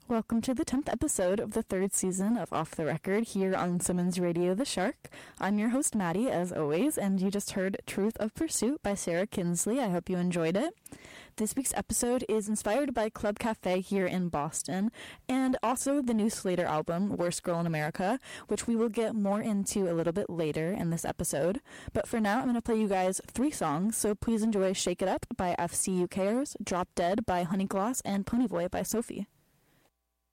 Welcome to the 10th episode of the third season of Off the Record here on Simmons Radio The Shark. I'm your host, Maddie, as always, and you just heard Truth of Pursuit by Sarah Kinsley. I hope you enjoyed it. This week's episode is inspired by Club Cafe here in Boston, and also the new Slater album, Worst Girl in America, which we will get more into a little bit later in this episode. But for now, I'm going to play you guys 3 songs, so please enjoy Shake It Up by FCUKers, Drop Dead by Honeygloss, and Ponyboy by Sophie.